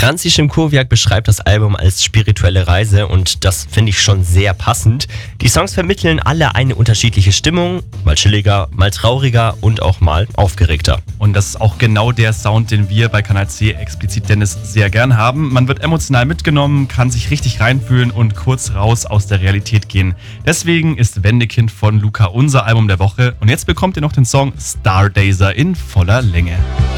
Franzi Szymkowiak beschreibt das Album als spirituelle Reise und das finde ich schon sehr passend. Die Songs vermitteln alle eine unterschiedliche Stimmung, mal chilliger, mal trauriger und auch mal aufgeregter. Und das ist auch genau der Sound, den wir bei Kanal C explizit Dennis sehr gern haben. Man wird emotional mitgenommen, kann sich richtig reinfühlen und kurz raus aus der Realität gehen. Deswegen ist Wendekind von Luca unser Album der Woche. Und jetzt bekommt ihr noch den Song Stargazer in voller Länge.